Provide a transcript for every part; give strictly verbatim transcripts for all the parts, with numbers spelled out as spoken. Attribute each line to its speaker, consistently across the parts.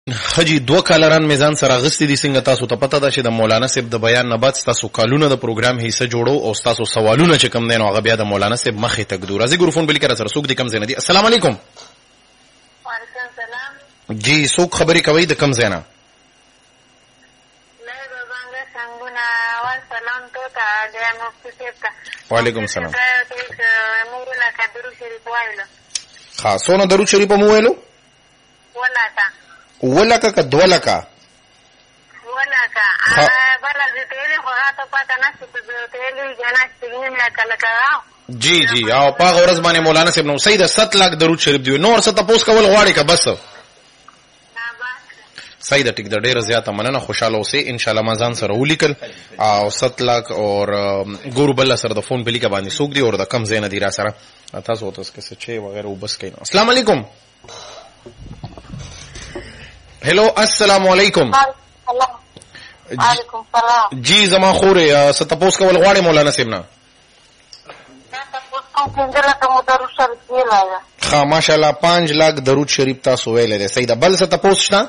Speaker 1: حجی دوه کالران میزان سره غستی دي څنګه تاسو ته پته ده چې د مولانا صاحب د بیان نه بعد تاسو کالونه د پروګرام حصہ جوړو او تاسو سوالونه چې کم دین او هغه بیا د مولانا صاحب مخې تک دو راځي ګروفون بل کړه سره څوک دي کم زینه دي. السلام علیکم.
Speaker 2: وعلیکم السلام.
Speaker 1: جی څوک خبرې کوي د کم زینه؟
Speaker 2: نه بابا څنګه وا سلام ته تا د مفتي صاحب ته.
Speaker 1: وعلیکم السلام.
Speaker 2: مولا کا درود شریف وایلو.
Speaker 1: خاصونه درود شریف مو ویلو؟
Speaker 2: ولا تا
Speaker 1: ولکه که دولکه
Speaker 2: ولکه بل د تیلي خو هاته پته نشته چې د تیلي جنا څنګه مې کله کاو.
Speaker 1: جی جی او په غورز باندې مولانا صاحب نو سید ست لاک درود شریف دی نور څه تاسو کول غواړي که بس سید ټیک د ډیره زیاته مننه خوشاله اوسئ ان شاء الله ما ځان سره ولیکل او ست لاک اور ګورو بل سره د فون په لیکه باندې سوق دی اور د کم زینه دی را سره تاسو تاسو کې څه چي وغیرہ وبس کین. السلام علیکم. हेलो अस्सलाम वालेकुम.
Speaker 2: वालेकुम सलाम.
Speaker 1: जी जमा खोरे स तपोस कवल غواړي مولانا صاحب نه. ها ماشاءالله پانچ لاکھ درود شریف تاسو ویل دي. صحیح ده. بل س تپوس شته؟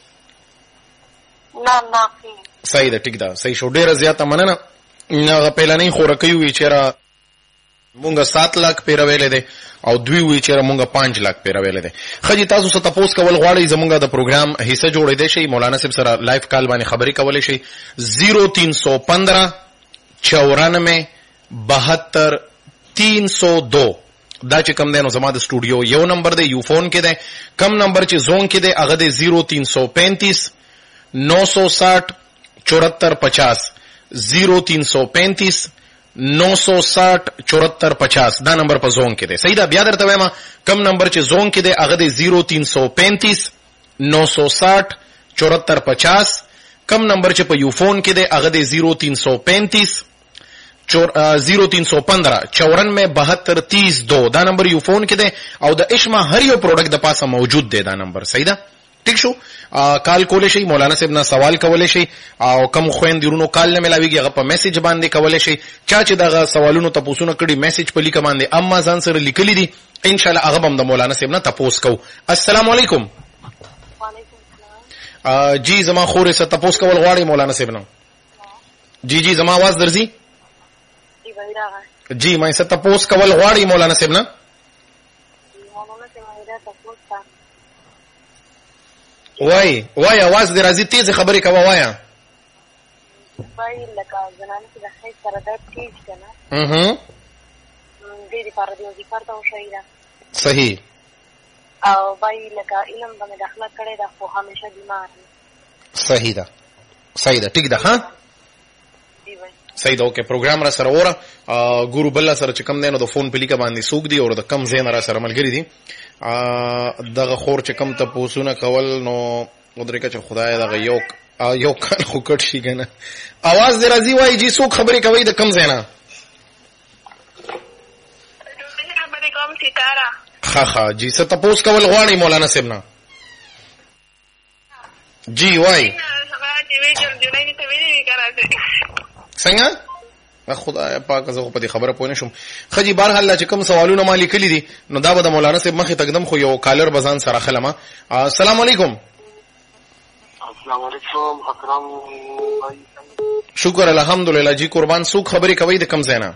Speaker 2: نه نه
Speaker 1: صحیح ده. ټیک ده. صحیح شو. ډیره زیاته مننه. نه پهل نه خور کوي وی چیرې مونږه سات لاکھ پیر ویل دي او دوی وی چیرې مونږه پانچ لاکھ پیر ویل دي. خجی تاسو ست تپوس کول غواړي زمونږه د پروګرام حصہ جوړې دي شي مولانا صاحب سره لایو کال باندې خبرې کولې شي زیرو تین سو پندرہ چورانوے بہتر تین سو دو دا چې کم دی نو زما د سټوډیو یو نمبر دی یو فون کې دی کم نمبر چې زون کې دی هغه دی زیرو تین سو پینتیس نو سو ساٹھ چورہتر پچاس زیرو تین سو پینتیس نو سو ساٹھ چورہتر پچاس دا نمبر په زون کې دی. صحیح ده. بیا درته وایم کم نمبر چې زون کې دی هغه دی زیرو تین سو پینتیس نو سو ساٹھ چورہتر پچاس کم نمبر چې په یو فون کې دی هغه دی زیرو تین سو پینتیس زیرو تین سو پندرہ چورانوے بہتر تیس دو دا نمبر یو فون کې دی او د اشما هر یو پروډکټ د پاسه موجود دی دا نمبر. صحیح ده. ٹھیک شو. کال کولې شي مولانا صاحب نه سوال کولې شي او کم خويندرونو کال نه ملاويږي هغه په میسج باندې کولې شي چا چې دغه سوالونو تاسو نه کړي میسج په لیک باندې اما ځان سره لیکلي دي ان شاء الله هغه هم د مولانا صاحب نه تاسو کو. السلام علیکم.
Speaker 2: وعلیکم السلام.
Speaker 1: جی زما خورې ست تاسو کول غواړي مولانا صاحب نه. جی جی زما आवाज درځي. جی مې ست تاسو کول غواړي مولانا صاحب نه. وای وای आवाज دې راځي تیز خبرې کوه وایا.
Speaker 2: وای لکه زنانه چې د خیر سره د تیز کنه.
Speaker 1: اها.
Speaker 2: دې لپاره دې ذکر ته وشایدا.
Speaker 1: صحیح.
Speaker 2: او وای لکه علم باندې داخله کړي دا خو همیشه بیمار.
Speaker 1: صحیح ده. صحیح ده. ټیک ده. ها
Speaker 2: دی وای. صحیح
Speaker 1: ده. اوکې پروګرام را سره وره ګورو بل سره چې کم دی نو د فون په لیکه باندې سوق دی او د کم زین را سره ملګری دي دغه خور چې کم ته پوسونه کول نو ودرې چې خدای دغه یو یو کال خو کټ شي کنه. आवाज دې راځي وای جی څوک خبرې کوي د کم زینا؟
Speaker 2: خبرې کوم ستاره.
Speaker 1: ها ها جی څه تاسو کول غواړي مولانا صاحب نه؟ جی وای څنګه خدای پاک زه په دې خبره پوه نشم. خجی بهرحال چې کوم سوالونه ما لیکلي دي نو دا به د مولانا صاحب مخې تقدم خو یو کالر بزان سره خلمه. السلام علیکم.
Speaker 3: السلام علیکم اکرم بھائی.
Speaker 1: شکر الحمدلله. جی قربان څوک خبرې کوي د کم زینا؟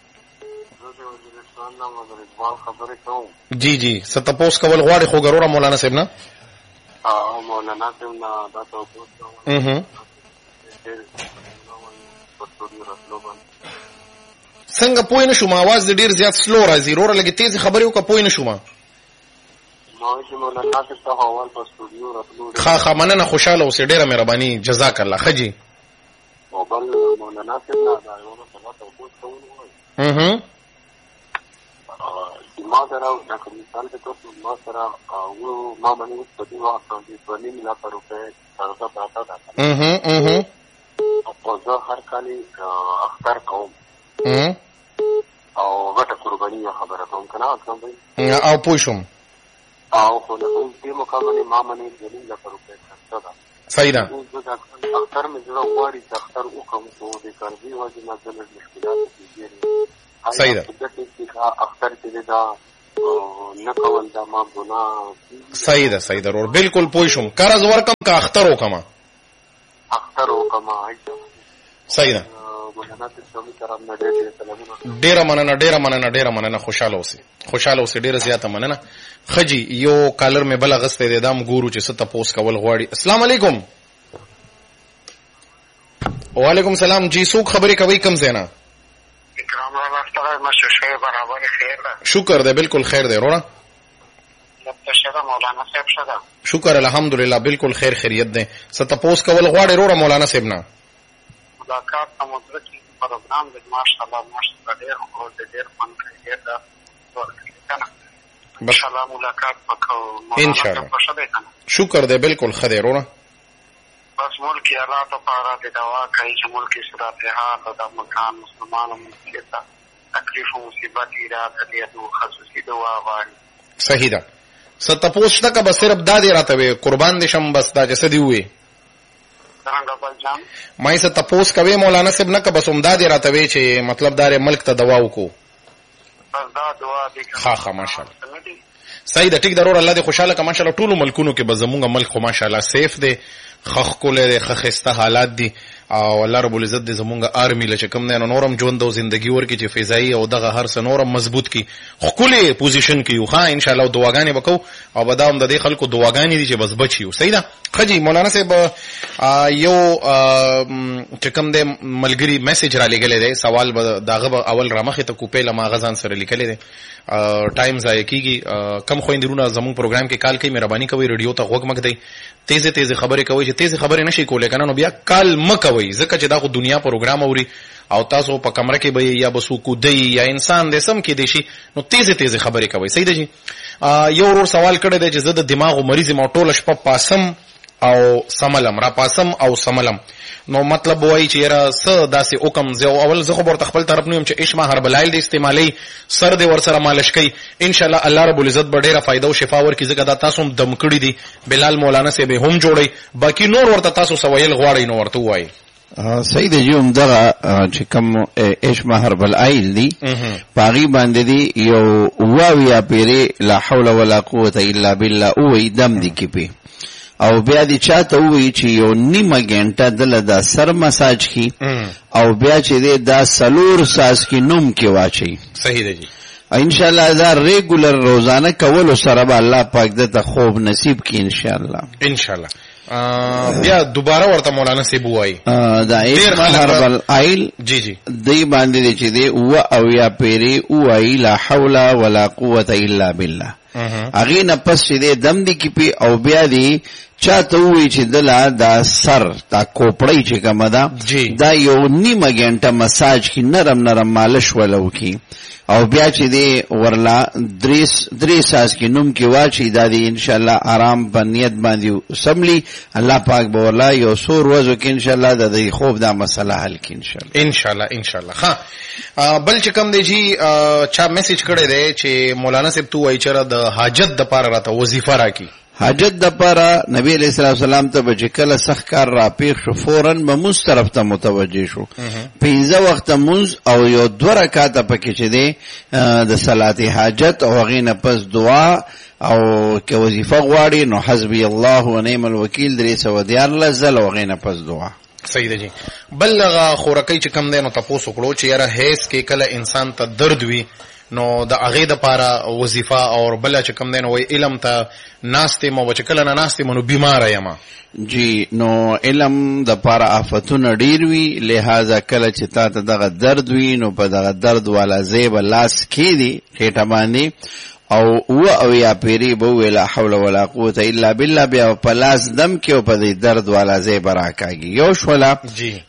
Speaker 1: جی جی څه تاسو کول غواړي خو ګروره مولانا صاحب نه؟
Speaker 3: ها مولانا صاحب نه دا تاسو
Speaker 1: اها څنګه پوه نه شوم आवाज ډیر زیات سلو راځي روره لګي تیز خبرې وکړه پوه نه شوم.
Speaker 3: ما چې مولانا صاحب ته حوال په سټوډیو راتلو.
Speaker 1: ښه ښه مننه خوشاله اوسې ډیره مهرباني جزاک الله. خجی
Speaker 3: او بل مولانا صاحب نه دا یو څه تاسو کوو وایي.
Speaker 1: اها
Speaker 3: ما سره دا کوم مثال ته تاسو ما سره او ما باندې په دې وخت کې په نیم لا پروفه تاسو پراته ده.
Speaker 1: اها اها
Speaker 3: او زه هر کالي اختر کوم او غټه قرباني خبره کوم کنه اکرم بھائی.
Speaker 1: او پوه شوم.
Speaker 3: او خو نو دې مقابله ما باندې د نیم لا پروفه تاسو ده.
Speaker 1: صحیح ده.
Speaker 3: اختر مې زړه غواړي چې اختر وکم خو د کارځي وځي ما د مشکلات کیږي.
Speaker 1: صحیح ده.
Speaker 3: اختر کې دا نه کول دا ما ګناه
Speaker 1: صحیح ده صحیح ده ورور بالکل پوه شوم قرض ورکم که اختر وکما
Speaker 3: اختر وکما
Speaker 1: صحیح ده ډیره مننه ډیره مننه ډیره مننه خوشاله اوسئ خوشاله اوسئ ډیره زیاته مننه خجی یو کالر مې بل غسته دی دام ګورو چې څه تپوس کول غواړي السلام علیکم وعلیکم السلام جی څوک خبرې کوي کم زینا
Speaker 3: اکرام الله تعالی مشوشه برابر خیر ده
Speaker 1: شکر ده بالکل خیر ده وروړه
Speaker 3: شدا مولانا صاحب شدا
Speaker 1: شکر الحمدلله بالکل خیر خیریت ده څه تپوس کول غواړي وروړه مولانا صاحب نه
Speaker 3: ملاقات سمندر کی پروگرام د ماشاءالله ماشاءالله ډېر خو ډېر فن کوي دا ورکړه ان شاء الله ملاقات وکړو
Speaker 1: ان شاء الله شکر ده بالکل خیر وروړه
Speaker 3: بس ملک الله تعالی د دعا کوي چې ملک صورت حال د مکان مسلمانانو ملکیت تکلیف او مصیبت راځي د خصوصي دعا غواړي
Speaker 1: صحیح ده څه تپوس شته که بس صرف دا دی راته وي قربان دي شم بس دا چې څه دی وي
Speaker 3: څنګه بل جام
Speaker 1: مې څه تپوس کوي مولانا صاحب نه که بس عمدا دی راته وي چې مطلب دا ملک ته دعا وکړو
Speaker 3: بس دا دعا دي
Speaker 1: ها ها ماشاءالله صحیح ده ټیک ضرور الله دې خوشاله که ماشاءالله ټولو ملکونو کې به زمونږ ملک خو ماشاءالله سیف دی خخ کوله دی خخسته حالات دي او الله رب العزت دې زمونږ آرمی له چې کوم دی نو نورم ژوند او زندگی ورکړي چې فضایي او دغه هر څه نورم مضبوط کړي ښکلې پوزیشن کې یو ښه انشاءالله دعاګانې به کوو او به دا هم د دې خلکو دعاګانې دي چې بس بچ یو صحیح ده ښه جي مولانا صاحب یو چې کوم دی ملګري میسج را لېږلی دی سوال به د هغه به اول رامخې ته کوپې له ما هغه ځان سره لیکلی دی ټایم ضایع کېږي کم خویندرونه زموږ پروګرام کې کال کوي مهرباني کوئ ریډیو ته غوږ مږدئ تیزې تیزې خبرې کوئ چې تیزې خبرې نشئ کولی که نه نو بیا کال مه کوئ ځکه چې دا خو دنیا پروګرام اوري او تاسو په کمره کې به یا به څوک ودئ یا انسان دی سم کېدی شي نو تیزې تیزې خبرې کوئ صحیح ده جي یو ورور سوال کړی دی چې زه د دماغو مریض یم او ټوله شپه پاسم او سملم را پاسم او سملم نو مطلب وایي چې یاره څه داسې حکم زه اول زه خو به ورته خپل طرف نه یم چې اشما هربلایل دې استعمالوي سر دې ورسره مالش کوي انشاءالله الله رب العزت به ډېره فایده او شفا ورکړي ځکه دا تاسو هم دم کړي دي بلال مولانا صاحب یې هم جوړئ باقي نور ورته تاسو څه ویل غواړئ نو ورته ووایئ
Speaker 4: صحیح دی جو همدغه چې کوم اشما هربلایل دي په هغې باندې دي یو اوه اویا پیرې لا حول ولا قوة الا بالله اووی دم دي کیپې او بیا دې چاته ووایي چې یو نیمه ګنټه دله دا سر مساج کی او بیا چې دی دا څلور ساس کې نوم کې واچوي
Speaker 1: صحیح ده جی
Speaker 4: انشاءالله دا ریګولر روزانه کولو سره به الله پاک دته خوب نصیب کړي انشاءالله
Speaker 1: انشاءالله بیا دوباره ورته مولانا صاحب وایي
Speaker 4: دا اشما هربل آیل
Speaker 1: جی جی
Speaker 4: دی باندې چې دی اوه اویا پیرې ووایي لا حول ولا قوة الا بالله هغې نه پس چې دی دم دی کیپې او بیا دی چاته ووایي چې دله دا سر دا کوپړی چې کومه ده دا یو نیمه ګنټه مساج کې نرم نرم مالش وله وکړي او بیا چې دی ورلا درې ساس کې نوم کې واچي دا دی انشاءالله آرام په نیت باندې سملی الله پاک به ورلا یو څو ورځو کې انشاءالله د دې خوب دا مسله حل کړي انشاءالله
Speaker 1: انشاءالله انشاءالله ښه بل چې کوم دی جی چا میسج کړی دی چې مولانا صاحب تو وایي چېرې د حاجت دپاره راته وظیفه راکړي
Speaker 4: حاجت دپاره نبی علیہ السلام ته به چې کله سخت کار راپېښ شو فوراً به مونځ طرف ته متوجه شو پنځه وخته مونځ او یو دوه رکاته پکې چې دی د صلات حاجت او هغې نه پس دعا او که وظیفه غواړي نو حسبي الله و نعم الوکیل درې سوه دیارلس ځله او هغې نه پس دعا
Speaker 1: صحیح ده جی بل هغه خورکۍ چې کم دی نو تپوس وکړو چې یاره حیض کې کله انسان ته درد وي نو د هغې دپاره وظیفه او بله چې کوم دی نو وایي علم ته ناست یم او چې کله نه ناست یم نو بیماره یم
Speaker 4: جی نو علم دپاره آفتونه ډېر وي لہذا کله چې تا ته دغه درد وي نو په دغه درد والا ځای به لاس کښېږدي خېټه باندې او اوه اویا پیرې به ووایي لا حول ولا قوة الا بالله بیا په لاس دم کې او په دې درد والا ځای به راکاږي یو شوله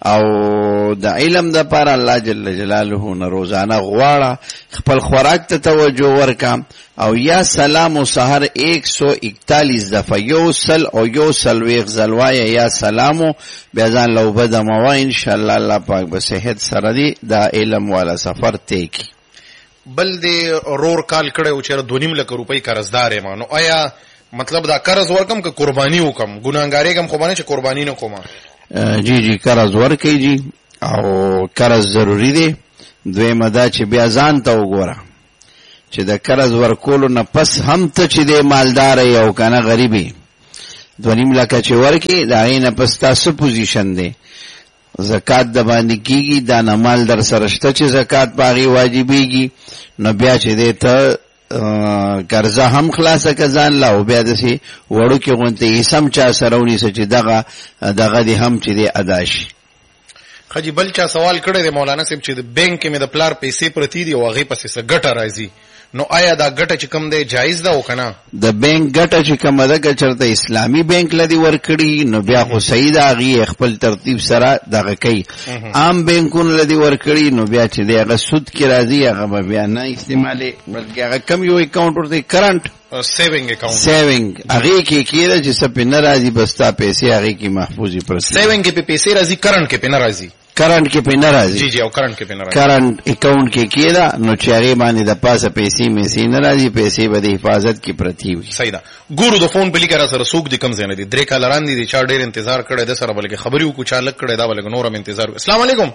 Speaker 4: او د علم دپاره الله جل جلاله نه روزانه غواړه خپل خوراک ته توجه ورکه او یا سلام و سحر ایک سو اکتالیس دفعه یو سل او یو سلویغ زلوایه یا سلامو بیا ځان له اوبه دموه انشاءالله الله پاک به صحت سره دی دا علم والا سفر طی کړي
Speaker 1: بل دې رور کال کړی و چېرې دوه نیم لکه روپۍ قرضدار یم نو آیا مطلب دا قرض ورکم که قرباني وکم ګناهګارېږم خو به نه چې قرباني نه کومه
Speaker 4: جی جی قرض ورکوي جی او قرض ضروري دی دویمه دا چې بیا ځان ته وګوره چې د قرض ورکولو نه پس هم ته چې د مالدار یو کنه غریبي دوه نیم لکه چې ورکی دا غي نه پس تاسو پوزیشن دی زکات د باندې کیږي دا نه مال در سره شته چې زکات باغی واجبېږي نو بیا چې دې ته قرضه هم خلاصه کزان لا او بیا دسي وړو کې غونته سم چا سره ونی چې دغه دغه دي هم چې دې ادا شي.
Speaker 1: خجی بل چا سوال کړی دی مولانا صاحب چې د بانک کې مې د پلار پیسې پرتی دي او هغه پسې څه ګټه راځي نو آیا دا ګټه چې کم دی جایز ده او کنه؟
Speaker 4: د بانک ګټه چې کم ده که چرته اسلامي بانک لدی ورکړي نو بیا خو صحیح ده هغه خپل ترتیب سره دغه کوي. عام بانکونو لدی ورکړي نو بیا چې دی هغه سود کې راځي هغه بیا نه استعمالي بلکې هغه کم یو اکاونټ ورته کرنٹ
Speaker 1: سیوینګ اکاونټ
Speaker 4: سیوینګ هغه کې کېده چې سپې نه راځي بس تا پیسې هغه کې محفوظي پر
Speaker 1: سیوینګ کې پیسې راځي کرنٹ کې نه راځي
Speaker 4: کرنٹ کې په نه راځي.
Speaker 1: جی جی او کرنٹ کې په نه راځي
Speaker 4: کرنٹ اکاؤنٹ کې کېدا نو چې هغه باندې د پاسه پیسې مې سي نه راځي پیسې به د حفاظت کې پرتی وي.
Speaker 1: صحیح ده. ګورو د فون په لیکره سره سوق د کم زنه دي درې کال لاندې دي چا ډېر انتظار کړی د سره بلکې خبري وکړو چا لک کړی دا بلکې نورم انتظار. السلام علیکم.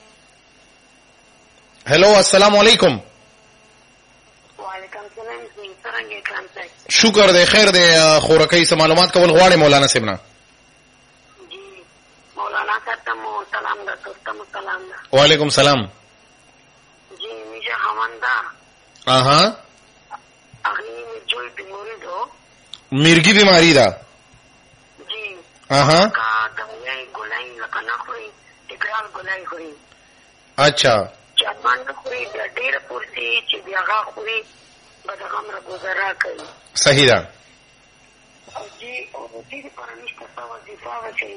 Speaker 1: هلو السلام علیکم.
Speaker 2: وعلیکم السلام. څنګه کړم؟
Speaker 1: شکر دې خیر دې خورکې سم معلومات کول غواړي مولانا صاحب نه.
Speaker 2: مولانا صاحب مو سلام ده تاسو سلام ده.
Speaker 1: وعلیکم سلام.
Speaker 2: جی میشه هماندا.
Speaker 1: آها.
Speaker 2: اغه می جوړ بیماری دو.
Speaker 1: مرګي بیماری ده.
Speaker 2: جی.
Speaker 1: آها.
Speaker 2: کا دوايي ګولای لکنه خوري ټیکرال ګولای خوري.
Speaker 1: اچھا.
Speaker 2: چمن خوري د ډېر پورتي چې بیا خوري بدغم را گزارا کوي.
Speaker 1: صحیح ده.
Speaker 2: جی او دې پر نشته څه وظیفه وکړي.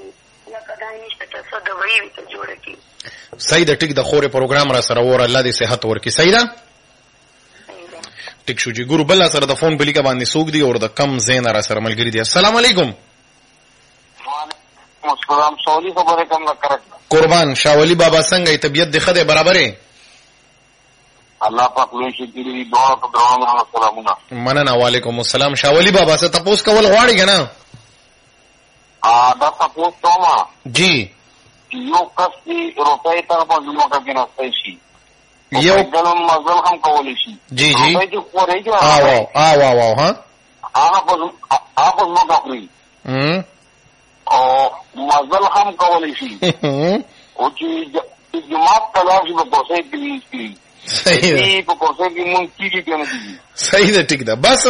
Speaker 1: صحیح ده. ټیک د خورې پروګرام را سره ور الله دې صحت ورکړي. صحیح ده. ټیک شو جی. ګورو بل سره د فون بلیکه باندې سوق دی او د کم زین را سره ملګری دی. السلام علیکم.
Speaker 3: وعلیکم السلام. شاولی خبره کوم کړه
Speaker 1: قربان شاولی بابا څنګه طبیعت دی خده برابرې؟
Speaker 3: الله پاک لوی شي دې دعا کوم. سلامونه.
Speaker 1: مننه. وعلیکم السلام. شاولی بابا څه تاسو کول غواړي کنه؟
Speaker 3: ا دا تاسو ته
Speaker 1: جی
Speaker 3: یو کس کی روپے تر په جمع کې نه شي
Speaker 1: یو
Speaker 3: ګلم مزل هم کولی شي.
Speaker 1: جی جی
Speaker 3: روپے چې خورېږي
Speaker 1: او او او ها
Speaker 3: هغه په هغه نو کوي
Speaker 1: هم
Speaker 3: او مزل هم کولی شي او چې جمعه په لاسي په کوڅه کې دي.
Speaker 1: صحیح ده.
Speaker 3: په کوڅه کې مونږ کیږي کنه دي.
Speaker 1: صحیح ده. ټیک ده. بس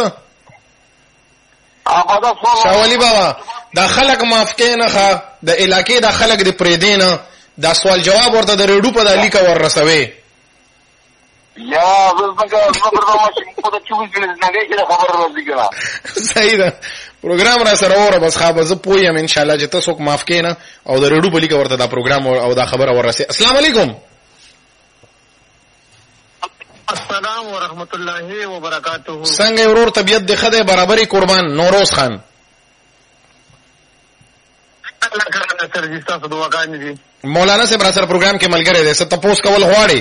Speaker 3: ابدا
Speaker 1: شاولی بابا دا خلق معاف کینه ښه د علاقې دا خلق د پریدینه دا سوال جواب ورته د ریډو په دالی کا ور رسوي
Speaker 3: یا زلمګه زما ماشین په د چوبیس نه کې خبر راځي کنه.
Speaker 1: صحیح ده. پروګرام را سره وره بس خا به پویم ان شاء الله چې تاسو معاف کینه او د ریډو په لیکه ورته دا پروګرام او دا خبره ور رسي. السلام علیکم.
Speaker 3: السلام ورحمت الله وبرکاته.
Speaker 1: څنګه ورور طبیعت د خده برابرۍ قربان نوروز خان؟ مولانا صاحب را سره پروګرام کې ملګری دی څه تاسو کول غواړي؟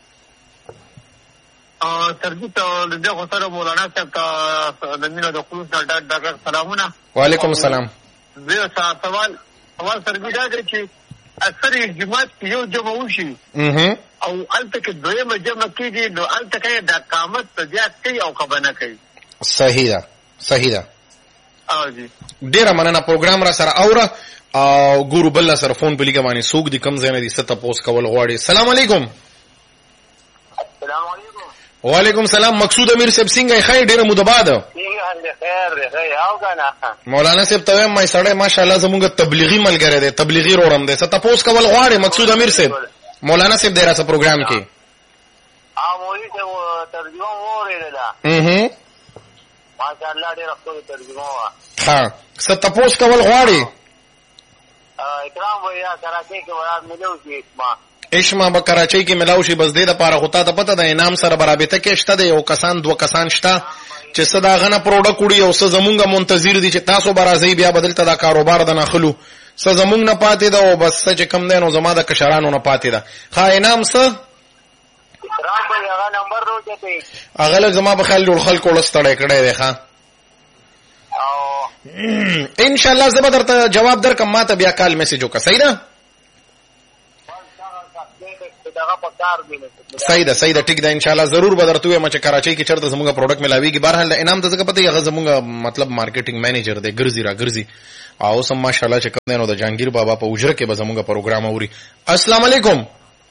Speaker 3: ا سرجی ته دغه سره مولانا صاحب ته د مینه د خلوص ډاکټر سلامونه.
Speaker 1: وعلیکم السلام.
Speaker 3: زه سوال سوال سرجی دا دی چې اکثر جماعت یو جمع وشي او الته کې دویمه جمع کېږي نو الته کې د قامت زیات کوي او خبره کوي.
Speaker 1: صحیح ده. صحیح ده.
Speaker 3: او جی
Speaker 1: ډیره مننه. پروګرام را سره اوره او ګورو بل سره فون په لیکه باندې سوق دي کم زنه دي ست پوس کول غواړي. السلام علیکم.
Speaker 3: السلام علیکم.
Speaker 1: وعلیکم السلام. مقصود امیر صاحب څنګه خیر ډیره مده بعد
Speaker 3: خیر دی او کنه
Speaker 1: مولانا صاحب ته ما سړی ماشاءالله زموږ تبلیغي ملګری دی تبلیغي رورم دی ست پوس کول غواړي. مقصود امیر صاحب مولانا صاحب دې را سره پروګرام کې
Speaker 3: ا مولوی ته ترجمه وره ده.
Speaker 1: اها
Speaker 3: ماشاءالله ډېر خپل ترجمه وا.
Speaker 1: ها ست پوس کول غواړي.
Speaker 3: اکرام ویا کراچۍ کې ورات ملو شي اسما
Speaker 1: اشما به کراچۍ کې ملاو شي بس دې د پاره غوتا ته پته د انعام سره برابرته کې شته د یو کسان دو کسان شته چې صدا غنه پروډکټ وړي او څه زمونږه منتظر دي چې تاسو برازي بیا بدلته دا کاروبار د نخلو څه زمونږ نه پاتې ده او بس چې کم ده نو زما د کشرانو نه پاتې ده. ښا انعام څه
Speaker 3: اکرام ویا هغه نمبر روته
Speaker 1: هغه له زما په خیال ډول خلکو لستړې کړې ده. ښا
Speaker 3: او
Speaker 1: ان شاء الله زه به درته جواب درکم. ما ته بیا کال میسج وکړه. صحیح ده.
Speaker 3: هغه په کار دی.
Speaker 1: صحیح ده صحیح ده ټیک ده ان شاء الله ضرور به درته وایم چې کراچۍ کې چرته زموږه پروډکټ ملاويږي. بهرحال انعام ته څه پته هغه زموږه مطلب مارکیټینګ مینیجر دی ګرځي را ګرځي او سم ماشاءالله چې کوم نو د جهانگیر بابا په اجره کې به زموږه پروګرام اوري. السلام علیکم.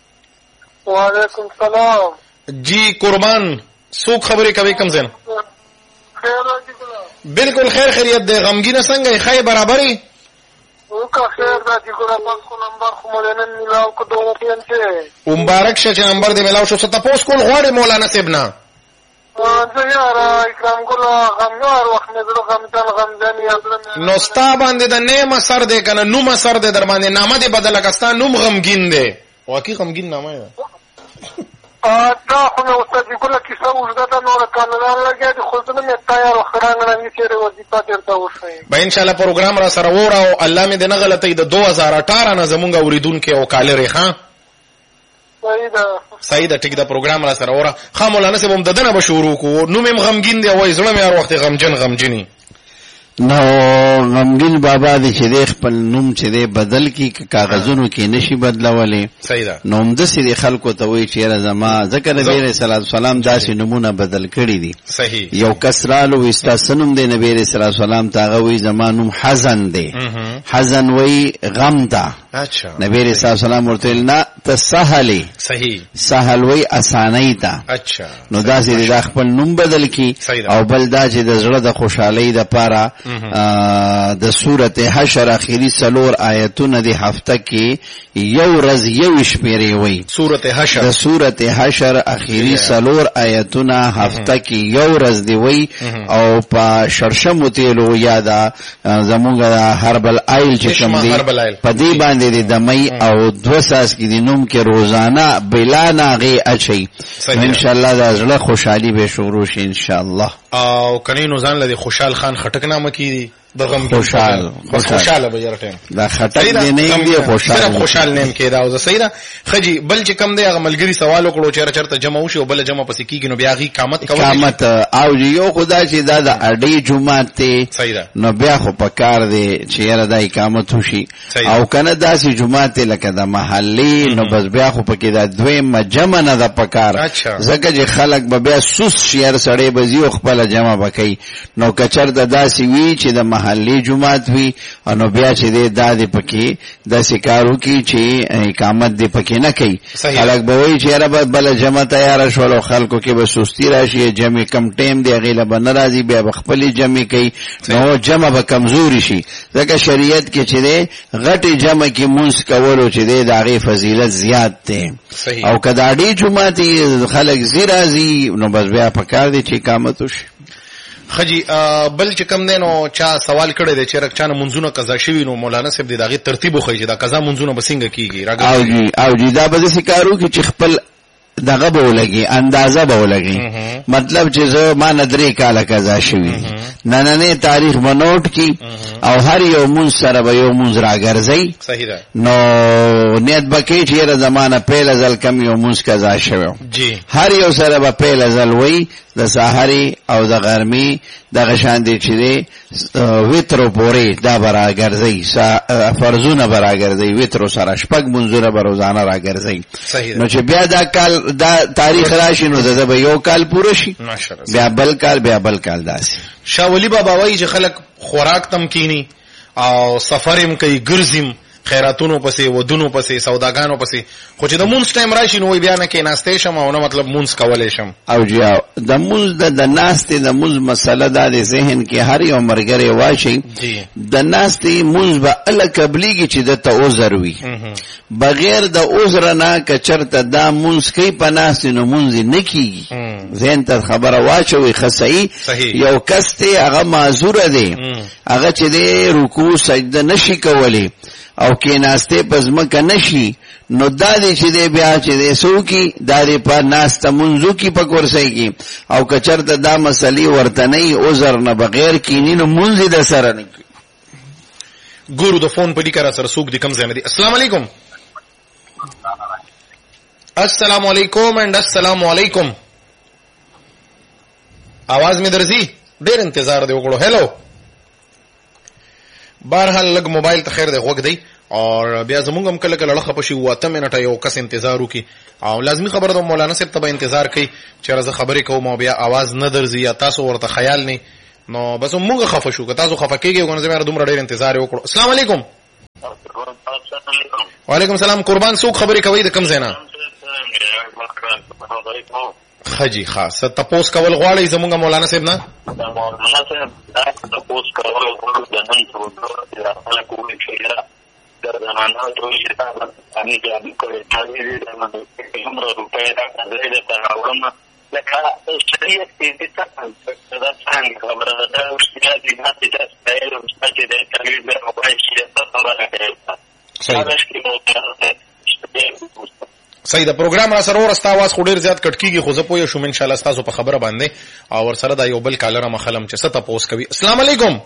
Speaker 3: وعلیکم السلام.
Speaker 1: جی قربان څوک خبرې کوي کوم ځای؟
Speaker 3: خیر راځي.
Speaker 1: بالکل خیر خیریت ده. غمگین څنګه خیر برابرې
Speaker 3: وکا خیر راځي ګور پاس کو نمبر خو مولانن ملاو کو دوه پیانته
Speaker 1: مبارک شه چې نمبر دې ملاو شو. څه تاسو کول غواړي مولانا سیبنا؟
Speaker 3: زه یار اکرام ګل غمنار وخت نه زړه غمدان غمدان یادره
Speaker 1: نو ستا باندې د نیمه سر دې کنه نومه سر دې در باندې نامه دې بدل کستا نوم غمگین دې واقعي غمگین نامه ده.
Speaker 3: ا دا خو نو استاد ګل کیسه وځه نو کانال لګیا دي خو زه نه تیار وخرانګ نه چې وظیفه درته وشي.
Speaker 1: به ان شاء الله پروګرام را سره وره او الله مې دې نه غلطي د دو هزار اٹھارہ نه زمونږ اوریدونکو او کالر ښا
Speaker 3: صحیح ده
Speaker 1: صحیح ده ټیک ده پروګرام را سره وره. خا مولانا سه هم ددنه به شروع کو نو مې غمگین دی وای زړه مې هر وخت غمجن غمجنی.
Speaker 4: نو غمگین بابا دې چې د خپل نوم چې د بدل کی کاغذونو کې نشي بدلولې.
Speaker 1: صحیح ده.
Speaker 4: نو هم د سری خلکو ته وی چې زما ذکر نبی رسول الله سلام داسې نمونه بدل کړی دي.
Speaker 1: صحیح.
Speaker 4: یو کسرالو وستا سنم د نبی رسول الله سلام تاغه وی زمانوم حزن دی. حزن وی غم دا.
Speaker 1: اچھا.
Speaker 4: نبی رسول الله سلام ورته نه تسهلی.
Speaker 1: صحیح.
Speaker 4: سهل وی اسانای تا.
Speaker 1: اچھا.
Speaker 4: نو داسې د خپل نوم بدل کی او بل دا چې د زړه د خوشحالي د پاره د سورته حشر اخیری سلور آیتونه دی هفته کې یو ورځ یو شپېره وي.
Speaker 1: سورته حشر
Speaker 4: د سورته حشر اخیری سلور آیتونه هفته کې یو ورځ دی وي او په شرشمو تیلو یادا زمونږ هربل آیل چې کوم دی په دې باندې د مئی او دو ساس کې د نوم کې روزانه بلا ناغي اچي. ان شاء الله د زړه خوشحالي به شروع شي ان شاء الله.
Speaker 1: او کني نو ځان لدی خوشحال خان خټک نامه کی د غم
Speaker 4: خوشحال
Speaker 1: خوشحال به یاره
Speaker 4: دا خټک دی نه دی خوشحال
Speaker 1: صرف خوشحال نیم کې دا او سیدا خجی بل چې کم دی هغه ملګری سوال وکړو چې چرته جمع وشي او بل جمع پسې کیږي نو بیا غي قامت کوي
Speaker 4: قامت او یو خدای چې دا د اډې جمعه ته نو بیا خو پکار دی چې یاره د اقامت وشي او کنه داسې جمعه ته لکه د محلي نو بس بیا خو پکې دا دوی مجمع نه د پکار ځکه چې خلک به بیا سوس شیر سړې بزی او خپل جمع وکي نو کچر د داسې وی چې د محلي جمعات وی نو بیا چې د دادې پکې د سکارو کې چې اقامت دې پکې نه کوي خلک به وی چې رب بل جمع تیار شول خلکو کې به سستی راشي جمع کم ټیم دی غیله به ناراضي بیا خپل جمع کوي نو جمع به کمزوري شي ځکه شریعت کې چې غټي جمع کې مونږ کولو چې د هغه فضیلت زیات دی او کداړي جمعات خلک زیرازي نو بس بیا پکار دي چې اقامت وشي.
Speaker 1: خجی بل چې کم دینو چا سوال کړی دی چې رکچانه منځونه قضا شوی نو مولانا صاحب دې دغه ترتیب خو چې دا قضا منځونه بسنګ کیږي راګه
Speaker 4: او جی او جی دا به سکارو کې خپل دغه به ولګي اندازه به ولګي مطلب چې زه ما ندرې کاله قضا شوی نننې تاریخ منوټ کی او هر یو مون سره به یو مون راګرځي
Speaker 1: صحیح ده
Speaker 4: نو نیت بکې چې را زمانہ پهل ازل کم یو مون قضا شوی
Speaker 1: جی هر
Speaker 4: یو سره به پهل ازل وای د سحری او د غرمي د غشان دي چې دی وترو پورې دا براګرځي فرضونه براګرځي وترو سره شپږ منځونه به روزانه راګرځي نو چې بیا دا کال دا تاریخ راشي نو دا به یو کال پوره شي بیا بل کال بیا بل کال داسي.
Speaker 1: شاه ولی بابا وایي چې خلک خوراک تمکینی او سفرم کوي ګرځم خیراتونو پسې ودونو پسې سوداګانو پسې خو چې د مونږ ټایم راشي نو بیا نه کې ناشته شم او نه مطلب مونږ کولای شم
Speaker 4: او جا د مونږ د ناشته د مونږ مسله د ذهن کې هر یو مرګره واشي د ناشته مونږ به ال قبليږي چې د ته عذر وي بغیر د عذر نه کچرته د مونږ کې پناسته نو مونږ نه کیږي ذهن ته خبره واچوي خصي یو کسته هغه معذور دی هغه چې د رکوع سجده نشي کولی او کې ناشته پزمکه نشي نو دادی چې دی بیا چې دی سو کی دادی په ناشته منځو کی په کورسای کی او کچرته دا مسلې ورته نه عذر نه بغیر کینی نو منځ د سره نه
Speaker 1: ګورو د فون په لیکره سره سوق د کم ځای مدي. السلام علیکم. السلام علیکم اند السلام علیکم. आवाज می درځي ډېر انتظار دی وکړو. هلو بهرحال لګ موبایل ته خیر دی غوږ دی او بیا زمونږ هم کله کله لخه پشي واته منټه یو کس انتظار وکي او لازمی خبره د مولانا صاحب ته انتظار کوي چې راځه خبرې کوم او بیا आवाज نه درځي یا تاسو ورته خیال نه نو بس موږ خفه شو که تاسو خفه کېږئ او زموږ دومره ډېر انتظار وکړو. السلام علیکم. وعلیکم السلام. قربان څوک خبرې کوي د کوم ځای نه؟ خجی خاص تپوس کول غواړي زمونږ مولانا صاحب نه؟
Speaker 5: مولانا صاحب تپوس کول غواړي د نن څو د خپل کومې شریعه د زمانه ټول شیطان باندې جادو کوي چې د عمر روپې دا کړی د تاورم لکه شریعه دې څه دا څنګه خبره ده او شریعه دې نه چې تاسو او چې د تغییر به او شي تاسو راځي.
Speaker 1: صحیح د پروګرام را سره ورستا आवाज خو ډیر زیات کټ کیږي خو زه پوه شوم ان شاء الله تاسو په خبره باندې او ور سره دا یو بل کالر مخلم چې ست پوس کوي. السلام علیکم.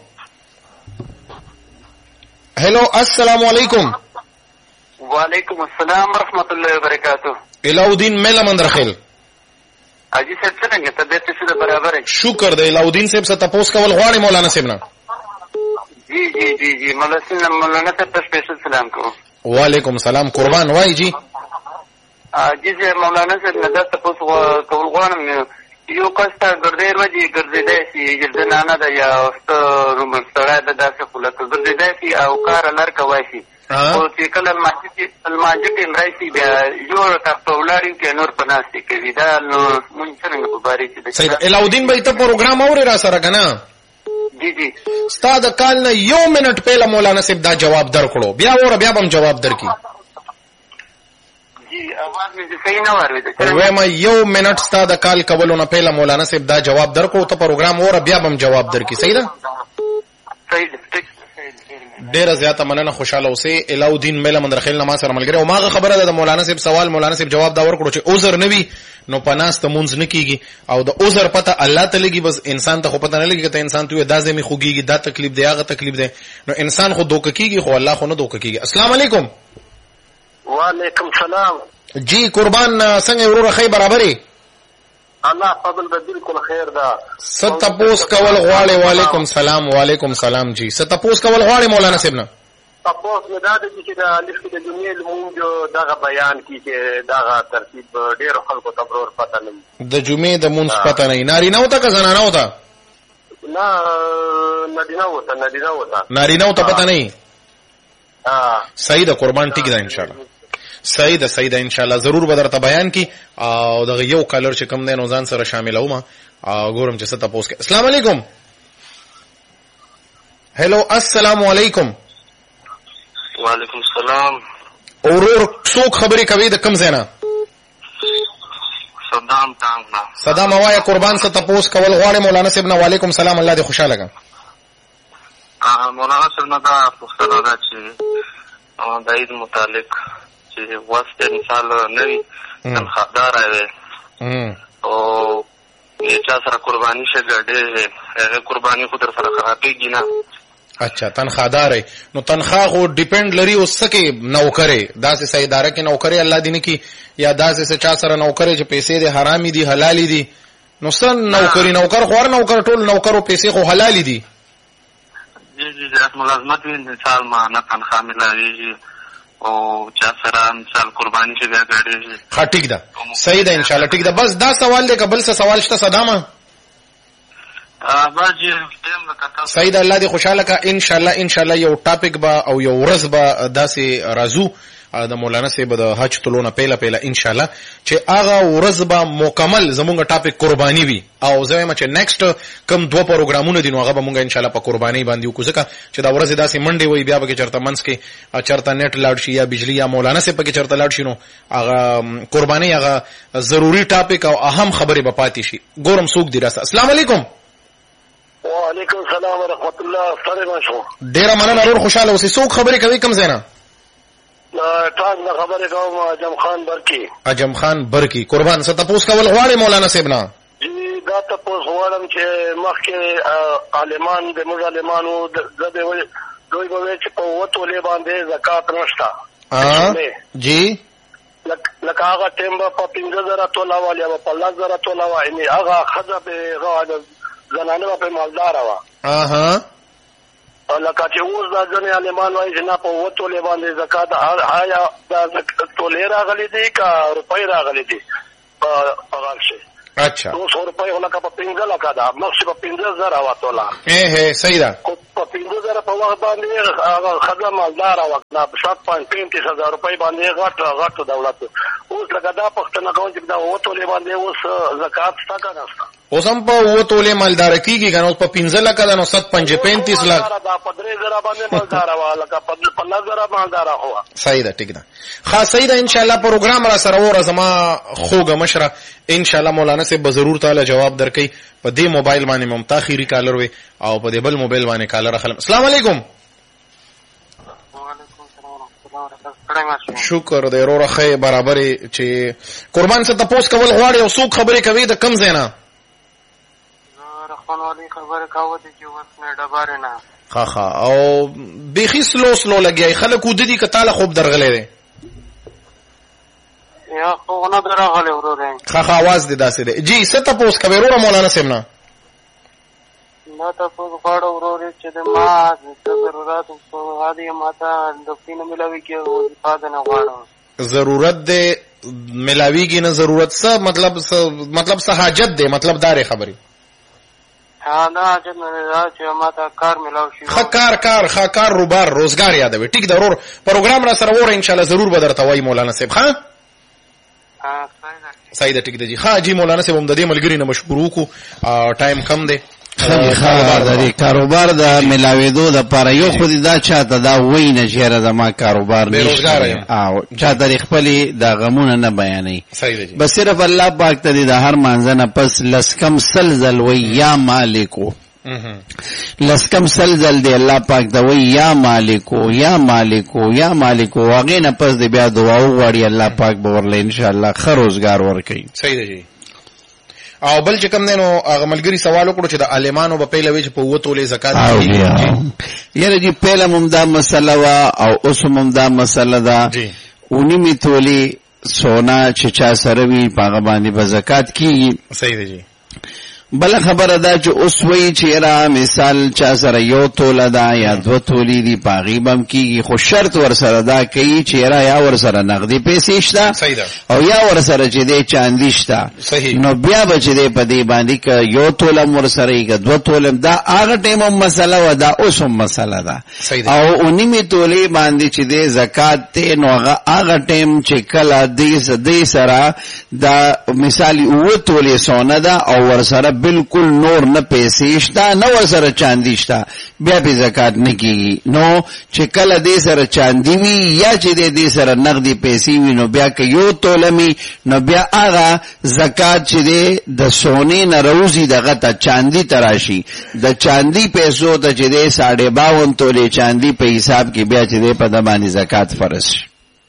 Speaker 1: هلو السلام علیکم.
Speaker 6: وعلیکم السلام ورحمۃ اللہ وبرکاتہ.
Speaker 1: علاؤدین میلا مندرخیل.
Speaker 6: اجي صاحب څنګه طبيعت څه برابر ہے؟
Speaker 1: شکر دی. علاؤدین صاحب ست پوس کول غواړي مولانا صاحب نه؟
Speaker 6: جی جی جی جی مولانا مولانا صاحب ته سپیشل سلام کوم.
Speaker 1: وعلیکم السلام. قربان وای جی.
Speaker 6: جی سر مولانا صاحب نه دا تاسو کول غواړم یو کستا ګرځي ورځي ګرځیدای شي ګرځنانه دا یا روم سره د داسې خلک ګرځیدای شي او کار لار کوي شي او چې کله مسجد الماجد امرایسي بیا یو تاسو ولاري کې نور پناستي کوي دا نو مونږ څنګه په باري کې
Speaker 1: سید علاؤدین بھائی ته پروګرام اوري را سره کنه؟
Speaker 6: جی جی
Speaker 1: ستا د کال نه یو منټ پهله مولانا صاحب دا جواب درکړو بیا اور بیا هم جواب درکې
Speaker 6: आवाज مې صحیح نه واورېده.
Speaker 1: وایم یو منټ ستا د کال کولو نه پهله مولانا صاحب دا جواب درکو ته پروګرام اور بیا هم جواب درکې. صحیح ده؟
Speaker 6: صحیح ده.
Speaker 1: ډیره زیاته مننه. خوشاله اوسې. علاؤدین میلا مندرخیل نه ما سره ملګری او ماغه خبره ده د مولانا صاحب سوال مولانا صاحب جواب دا ورکړو چې عذر نه وي نو پناس ته مونږ نه کیږي او د عذر پته الله ته لګي بس انسان ته خو پته نه لګي ته انسان ته دا زمي خوږي دا تکلیف دی هغه تکلیف دی نو انسان خو دوک کیږي خو الله خو نه دوک کیږي. السلام علیکم.
Speaker 3: وعلیکم السلام.
Speaker 1: جی قربان څنګه ورور خی برابرې؟
Speaker 3: الله فضل به بالکل خیر ده.
Speaker 1: ست پوس کول غواړي. وعلیکم السلام. وعلیکم سلام. جی ست پوس کول غواړي مولانا صاحب نه؟
Speaker 3: تاسو مې دا د چې د الف د جمعې لمونځ دغه بیان کی چې دغه ترتیب ډېر خلکو ته برور پته نه
Speaker 1: د جمعې د مونځ پته نه نارینه وته که زنانه وته؟
Speaker 3: نه نارینه وته نارینه وته
Speaker 1: نارینه وته پته نه.
Speaker 3: ها
Speaker 1: صحیح ده قربان. ټیک ده ان شاء الله. صحیح ده صحیح ده ان شاء الله ضرور به درته بیان کی او دغه یو کالر چې کوم دی نو ځان سره شاملوم او ګورم چې څه تاسو کې. السلام علیکم. هلو السلام علیکم.
Speaker 5: وعلیکم السلام.
Speaker 1: اورور څوک خبرې کوي د کوم ځای نه؟
Speaker 5: صدام تانګ.
Speaker 1: صدام وایا قربان څه تاسو کول غواړي مولانا صاحب نه؟ وعلیکم السلام. الله دې خوشاله کړه.
Speaker 5: مولانا صاحب نه دا پوښتنه ده چې د عید متعلق چې واسطه مثال نه وي تنخوادار وي او چا سره قرباني شه ګډه هغه قرباني خو در سره خرابېږي نه.
Speaker 1: اچھا تنخوادار نو تنخواه خو ډیپند لري اوس کې نوکرې داسې صحیح اداره کې نوکرې الله دې نه کی یا داسې چا سره نوکرې چې پیسې دې حرامي دي حلالي دي نو سن نوکری نوکر خو هر نوکر ټول نوکر او پیسې خو حلالي دي.
Speaker 5: جی جی د ملازمت وین مثال ما نه تنخواه ملایي او چا سره مثال قرباني چې بیا ګډېږي.
Speaker 1: ها ټیک ده صحیح ده ان شاء الله ټیک ده. بس دا سوال دی قبل څه سوال شته صدامه؟ صحیح ده. الله دې خوشاله کا ان شاء الله ان شاء الله. یو ټاپک با او یو ورځ با داسې رازو د مولانا صاحب د حج تلونه پیله پیله ان شاء الله چې هغه ورځ به مکمل زمونږ ټاپک قرباني وي او زه وایم چې نیکسټ کم دوه پروګرامونه دي نو هغه به مونږ ان شاء الله په قرباني باندې وکړو ځکه چې دا ورځ داسې منډه وي بیا به چرته منځ کې چرته نیټ لاړ شي یا بجلی یا مولانا صاحب په کې چرته لاړ شي نو هغه قرباني هغه ضروری ټاپک او اهم خبره به پاتې شي. ګورم څوک دی راسته. السلام علیکم.
Speaker 3: وعلیکم السلام ورحمۃ اللہ. ستړي ماشو
Speaker 1: ډیر مننه ورور خوشاله اوسې. څوک خبرې کوي کوم ځای نه؟
Speaker 3: ټاک نه خبرې کوم اجم خان برکی.
Speaker 1: اجم خان برکی قربان څه تاسو کول غواړي مولانا صاحب نه؟
Speaker 3: جی دا تاسو غواړم چې مخکې عالمان د موږ عالمانو د دوی دوی به چې په وټولې باندې زکات نشته.
Speaker 1: ها جی
Speaker 3: لکه هغه ټیم په پنځه زره تولا والی او په لس زره تولا والی هغه خزه به غواړي زنانه په مالدار وا.
Speaker 1: اها
Speaker 5: لکه چې اوس دا ځنې عالمان وایي چې نه په اووه تولې باندې زکات آیا دا تولې راغلي دي که روپۍ راغلي دي په غږ شي
Speaker 1: اچھا
Speaker 5: دو سو روپۍ لکه په پنځه لکه ده مخکې په پنځه زره وه توله
Speaker 1: اے صحیح ده
Speaker 5: په پنځه زره په وخت باندې هغه ښځه مالداره وه شاید پینتیس هزار روپۍ باندې غټ غټ دولت اوس لکه دا پوښتنه کوم چې دا اووه تولې باندې اوس زکات شته که نه شته
Speaker 1: اوس هم په اووه تولې مالداره کېږي که نه اوس په پنځه لکه ده نو ست پنځه پینتیس لک
Speaker 5: دا په درې زره باندې مالداره وه لکه په لس زره مالداره خو وه
Speaker 1: صحیح ده ټیک ده ښه صحیح ده انشاءالله پروګرام را سره وره زما خوږه مشره انشاءالله مولانا صاحب به ضرور تعالی جواب درکوي په دې موبایل باندې مم تا خیري کالر وي او په دې بل موبایل باندې کالر اخلم السلام علیکم شکر دی وروره ښه برابرې چې قربان څه تپوس کول غواړي او څوک خبرې کوي د کم ځای نه
Speaker 6: رخوانوالی خبرې کوو دي چې اوس مې ډبارې نه
Speaker 1: ښه ښه او بیخي سلو سلو لګیا خلک اوده دي که تاله خوب درغلی دی
Speaker 6: یا خو نه ده راغلی وروره
Speaker 1: ښه ښه اواز دې داسې دی جی څه تپوس کوې وروره مولانا صاحب نه
Speaker 6: دا تپوس غواړه ورورې چې د ما څه ضرورت هغه دی ما ته دفتي نه میلاویږي وظیفه ده نه غواړم
Speaker 1: ضرورت دی میلاویږي نه ضرورت څه مطلب مطلب څه حاجت دی مطلب دارې خبرې
Speaker 6: ها نه حاجت نه ده چې ما ته کار میلاو شي
Speaker 1: ښه کار کار ښه کار روبار روزګار یادوي ټیک ده ورور پروګرام را سره وره انشاءالله ضرور به درته وایي مولانا صاحب ښه صحیح ده ټیک ده جی ښه جی مولانا صاحب هم د دې ملګري نه مشکور وکړو ټایم کم دی
Speaker 4: کاروبار د ملاوېدو د پاره یو خو دا چاته دا وای نه چیرې زما کاروبار نشته او چاته خپل د غمونه نه بیانوي بس صرف الله پاک ته د هر مانځنه پس لسکم سلزل وای یا مالکو لسکم سلزل دی الله پاک دا وای یا مالکو یا مالکو یا مالکو هغه نه پس د بیا دعا وغواړي الله پاک به ورله ان شاء الله ښه روزګار ورکړي
Speaker 1: صحیح دی جی او بل چې کوم دی نو هغه ملګري سوال وکړو چې د عالمانو به پیله وي چې په اووه تولې زکات
Speaker 4: یاره جی پیله هم دا مسله وه او اوس هم دا مسله ده اونیمې تولې سونا چې چا سره وي په هغه باندې به زکات کېږي
Speaker 1: صحیح دی جی
Speaker 4: بل خبره ده چې اوس وایي چې یاره مثال چا سره یو توله ده یا دوه تولې دي په هغې به هم کېږي خو شرط ورسره دا کوي چې یاره یا ورسره نغدي پیسې شته او یا ورسره چې دی چاندي شته نو بیا به چې دی په دې باندې که یو توله هم ورسره وي که دوه توله هم دا هغه ټایم هم مسله وه دا اوس هم مسله ده او اونیمې تولې باندې چې دی زکات دی نو هغه هغه ټایم چې کله دی سره دا مثال اووه تولې سونه ده او ورسره بالکل نور نه پیسې شته نه ورسره چاندي شته بیا پې زکات نه کېږي نو چې کله دې سره چاندي وي یا چې دې سره نغدي پیسې وي نو بیا که یو توله مي نو بیا هغه زکات چې دی د سونې نه روزي دغه ته چاندي ته راشي د چاندي پیسو ته چې دی ساړې باون تولې چاندي په حساب کې بیا چې دی په ده باندې زکات فرض شي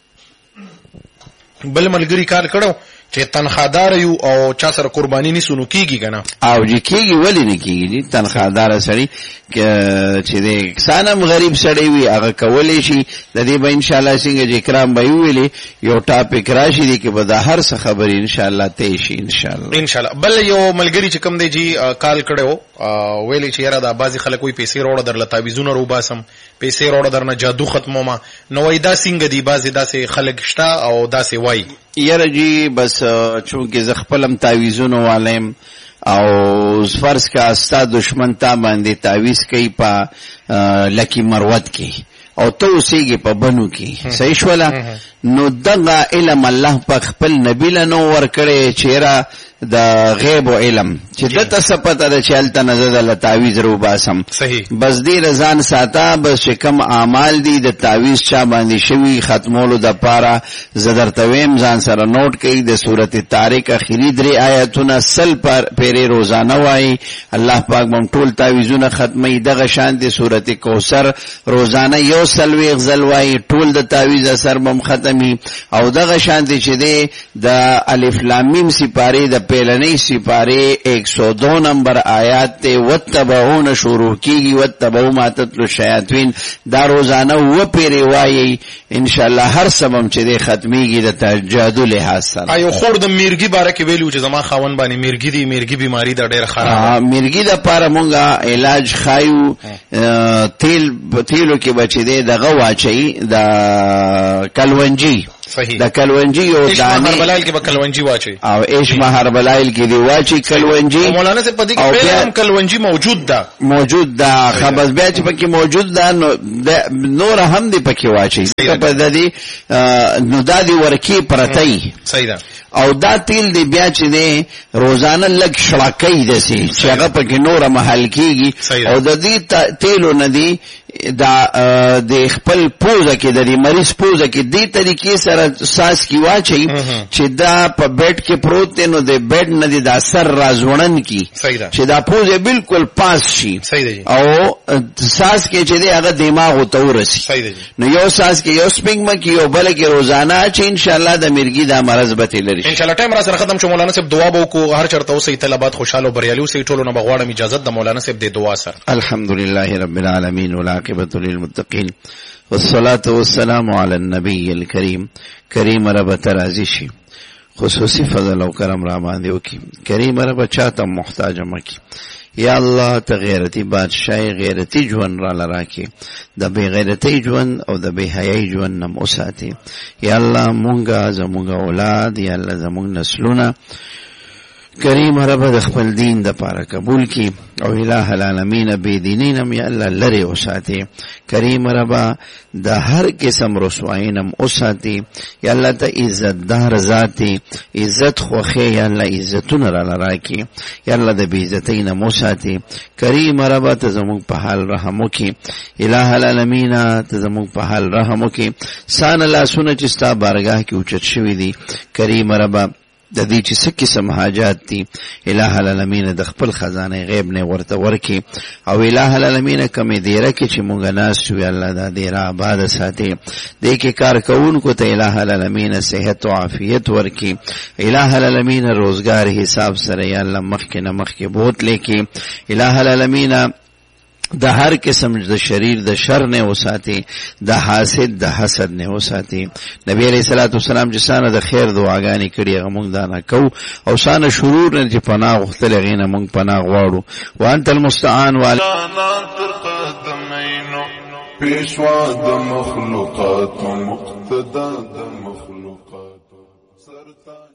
Speaker 1: بل ملګري کار کړو چې تنخوادار یو او چا سره قرباني نیسو نو کېږي که نه
Speaker 4: او چې کېږي ولې نه کېږي تنخواداره سړي چې د کسانم غریب سړی وي هغه کولی شي د دې به انشاءالله څنګه چې اکرام به یې وویلې یو ټاپک راشي دی کې به دا هر څه خبرې انشاءالله طی شي انشاءالله
Speaker 1: انشاءالله بل یو ملګري چې کوم دی جی کال کړی و ویلې چې یاره دا بعضې خلک وایي پیسې راوړه درله تعویضونه روباسم پیسې راوړه درنه جادو ختمومه نو وایي دا څنګه دي بعضې داسې خلک شته او داسې وایي
Speaker 4: یاره جی بس چونکې زه خپلم تعویضونو والایم او فرض کا ستا دشمن تا باندې تعویض کوي په لکی مروت کې او ته اوسېږې په بنو کې صحیح شوله نو دغه علم الله پاک خپل نبي له نو ورکړی چیرې د غیب و علم چې دته څه پته ده چې هلته نه زه دله تعویض روباسم بس دې رضان ساته بس چې کوم اعمال دي د تعویض چا باندې شوي ختمولو دپاره زه درته ویم ځان سره نوټ کوي د صورت طارق اخري درې آیتونه سل پیرې روزانه وایي الله پاک به هم ټول تعویضونه ختموي دغه شانتې صورت کوثر روزانه یو څلوېښت ځل وایي ټول د تعویض اثر به هم ختمي او دغه شانتې چې دی د الف لام میم سپارې د پیلنی سپاره ایک سو دو نمبر آیات تے واتبعون شروع کیگی واتبعو ما تتلو شیاطین دا روزانه و پیری وائی انشاءاللہ هر سبم چه دے ختمیگی دا جادو لحاظ سر.
Speaker 1: ایو خور دا میرگی بارا که ویلو چه زمان خواهن بانی میرگی دی میرگی بیماری دا دیر خراب
Speaker 4: میرگی دا پارا مونگا علاج خایو تیل تیلو که بچه دے دا غواچهی دا کلونجی
Speaker 1: صحیح
Speaker 4: دا کلونجی او
Speaker 1: ایش مہر بلائل کی با کلونجی واچی
Speaker 4: او ایش مہر بلائل کی دی واچی کلونجی
Speaker 1: مولانا سے پتی کہ پہلے ہم کلونجی موجود دا
Speaker 4: موجود دا خبز بیا چی پکی موجود دا نور هم دی پکی واچی دا دی نو دا دی ورکی پرتی
Speaker 1: صحیح دا
Speaker 4: او دا تیل دی بیا چی دی روزانه لگ شڑکی دسی چی اگا پکی نور محل کیگی او دا دی تیلو ندی دا د خپل پوزه کې د مریض پوزه کې دې طریقې سره ساس کی واچي چې دا په بیډ کې پروت دی نو د بیډ نه دی دا سر رازوړن کی چې دا پوزه بالکل پاس شي او ساس کې چې دی هغه دماغ ته ورسي نو یو ساس کې یو سپینګ مکی یو بل کې روزانه چې ان شاء الله د مرګي دا مرز به لري
Speaker 1: ان شاء الله ټایم را سره ختم شو. مولانا صاحب دعا بو کو هر چرته اوسې طلبات خوشاله بریالي اوسې ټولو نه بغواړم اجازه د مولانا صاحب د دعا سره.
Speaker 4: الحمدلله رب العالمین والعاقبۃ للمتقین والصلاة والسلام علی النبی الکریم. کریم رب ترازی شي خصوصی فضل او کرم را باندې وکي. کریم رب چاته محتاج مکی. یا الله ته غیرتی بادشاہی غیرتی ژوند را لراکي د بے غیرتی ژوند او د بے حیاي ژوند نم اوساتي. یا الله مونږه زمونږه اولاد یا الله زمونږ نسلونه کریم رب د خپل دین د پاره قبول کی او الہ العالمین بے دینینم یا الله لری اوساتي. کریم رب د هر قسم رسوایینم اوساتي. یا الله ته عزت دار ذاتی عزت خوخه یا الله عزتونه را لراکی. یا الله د بے عزتینم اوساتي. کریم رب ته زموږ په حال رحم وکي. الہ العالمین ته زموږ په حال رحم وکي. سان الله سونه چې ستا بارگاه کې اوچت شوی دی. کریم رب د دې چې څه قسم حاجات دي الہ العالمین د خپل خزانه غیب نه ورته ورکی او الہ العالمین کمې دیره کې چې مونږ ناس شو الله دا دیره آباد ساتي. دې کې کار کوونکو ته الہ العالمین صحت او عافیت ورکی. الہ العالمین روزگار حساب سره یا الله مخ کې نه مخ کې بوت لیکي. الہ العالمین د هر قسم د شریر د شر نه وساتي د حاسد د حسد نه وساتي. نبی علیہ الصلوۃ والسلام چې سانه د خیر دعاګانې کړي هغه مونږ دا نه کو او سانه شرور نه چې پناه غوښتل غینه مونږ پناه غواړو. وانت المستعان وعلى پیشوا د مخلوقات مقتدا د مخلوقات سرتاج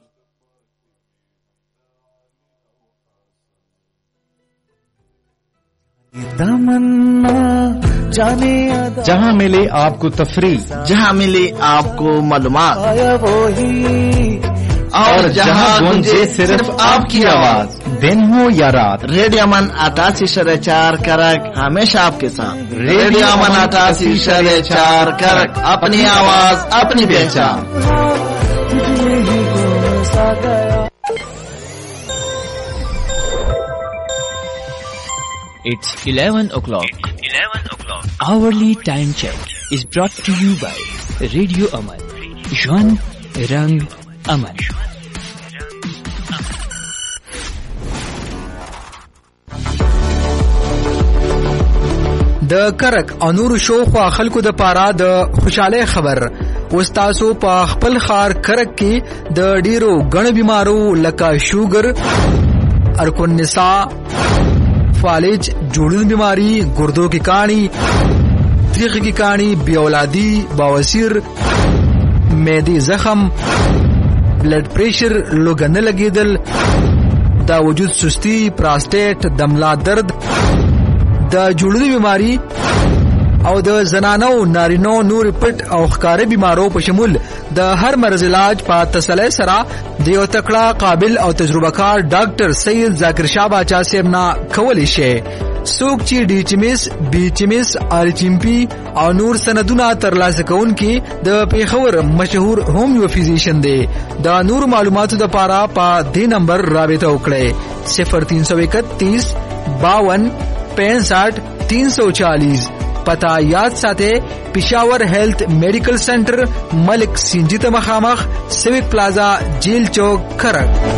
Speaker 7: जहाँ मिले आपको तफरी,
Speaker 8: जहाँ मिले आपको मालूमात
Speaker 7: और जहाँ गूंजे सिर्फ आपकी आवाज, दिन हो या रात,
Speaker 8: रेडियो मन अठासी शरे चार करक हमेशा आपके साथ. रेडियो मन अठासी शरे चार करक अपनी आवाज अपनी पहचान.
Speaker 9: It's eleven o'clock. eleven o'clock. Hourly time check is brought to you by Radio Aman. Jwan Rang Aman.
Speaker 10: د کرک انور شو خو خلکو د پارا د خوشاله خبر وستاسو په خپل خار کرک کې د ډیرو غن بیمارو لکه شوګر ارکون نساء فالج جوڑن بیماری گردوں کی کہانی تریخ کی کہانی بے اولادی بواسیر میدی زخم بلڈ پریشر لوگن لگی دل دا وجود سستی پراسٹیٹ دملا درد دا جوڑن بیماری او د زنانو نارینو نور پټ او ښکارې بیمارو په شمول د هر مرض علاج په تسلی سره د یو تکړه قابل او تجربه کار ډاکټر سید ذاکر شاه باچا صاحب نه کولی شي. څوک چې ډي چیمس بي چیمس ار چیمپي او نور سندونه ترلاسه کوونکي د پیښور مشهور هومیو فزیشن دی. د نور معلوماتو د پاره په دې نمبر رابطه وکړئ صفر تین سو اکتیس باون پینسٹھ تین سو چالیس. پتا یاد ساته پشاور هیلث میډیکل سنټر ملک سنجیت مخامخ سیوک پلازا جیل چوک کرک.